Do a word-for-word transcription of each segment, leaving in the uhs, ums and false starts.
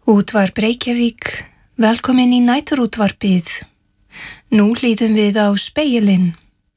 Útvarp Reykjavík, velkomin í næturútvarpið. Nú hlýðum við á Spegilinn.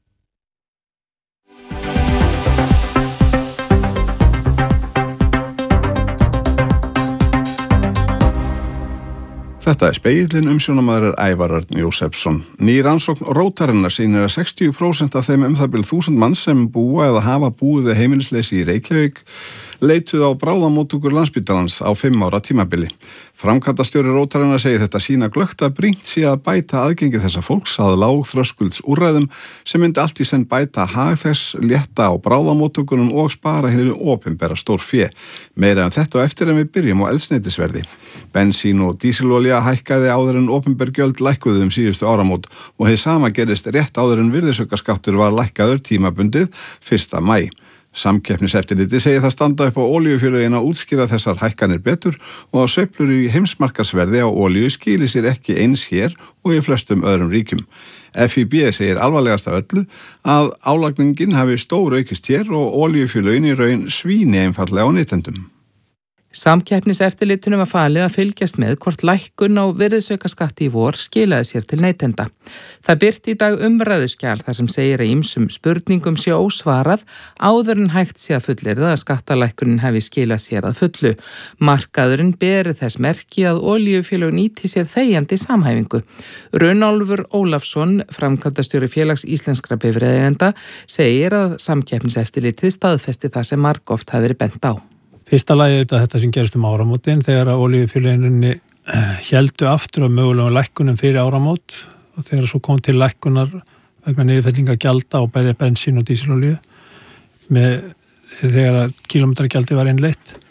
Þetta er Spegillinn, umsjónamaður er Ævar Örn Jósefsson. Ný rannsókn Rótarinnar sýnir að sextíu prósent af þeim um það bil þúsund manns sem búa eða hafa búið við heimilisleysi í Reykjavík leituð á bráðamóttökur Landspítalans á fimm ára tímabili. Framkvæmdastjóri Rótarinnar segir þetta sýna glöggt að brýnt sé að bæta aðgengi þessa fólks að lágþröskulds úrræðum sem myndi allt í senn bæta hag þess, létta á bráðamóttökunum og spara hinu opinbera stórfé. Meira en þetta og eftir en við byrjum á eldsneytisverði. Bensín og dísilolía hækkaði áður en opinber gjöld lækkuðu um síðustu áramót og hið sama gerist rétt áður en virðisaukaskattur var lækkaður tímabundið fyrsta maí. Samkeppniseftirlitið segir það standa upp á olíufélögin að útskýra þessar hækkanir betur og að sveiflur í heimsmarkaðsverði á olíu skili sér ekki eins hér og í flestum öðrum ríkjum. F I B segir alvarlegast af öllu að álagningin hafi stór aukist hér og olíufélögin í raun svíni einfallega á neytendum. Samkeppniseftirlitinu var falið að fylgjast með hvort lækkun á virðisaukaskatti í vor skilaði sér til neytenda. Það birti í dag umræðuskjal þar sem segir að ýmsum spurningum sé ósvarað áður en hægt sé að fullyrða að skattalækkunin hafi skilað sér að fullu. Markaðurinn beri þess merki að olíufélög nýti sér þegjandi samhæfingu. Runólfur Ólafsson, framkvæmdastjóri Félags íslenskra bifreiðeigenda, segir að Samkeppniseftirlitið staðfesti það sem margoft hafi verið bent á. Fyrsta lagi auðvitað þetta sem gerist um áramótin þegar að olíufélöginni héldu aftur af mögulegum lækkunum fyrir áramót og þegar svo kom til lækkunar vegna niðurfellinga gjalda á bæði bensín og dísilolíu með þegar að kílómetragjaldi var innleitt